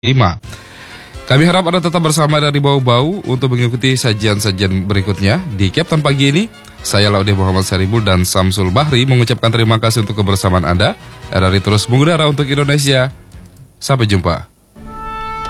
Kami harap Anda tetap bersama dari Bau-Bau untuk mengikuti sajian-sajian berikutnya di Captain Pagi ini. Saya Laude Muhammad Saribul dan Samsul Bahri mengucapkan terima kasih untuk kebersamaan Anda. RRI terus mengudara untuk Indonesia. Sampai jumpa.